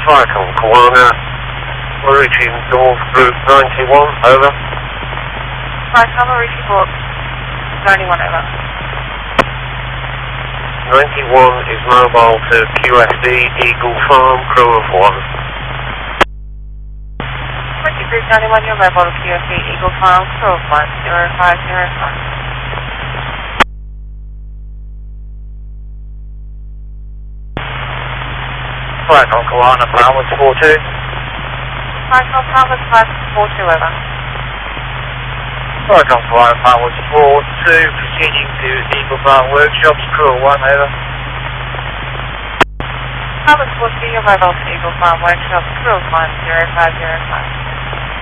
Cycle, Kawana. We're reaching North Route 91, over. Cycle, we're reaching North 91, over. 91 is mobile to QSD, Eagle Farm, crew of 1. 91, you're mobile to QSD, Eagle Farm, crew of 1, 0505. Flight on Kawana, Palmas 42. Flight on Palmas 42, over. Flight on Kawana, Palmas 42, proceeding to Eagle Farm Workshops, crew of 1, over. Palmas 42, you're mobile to Eagle Farm Workshops, crew of 1, 0505.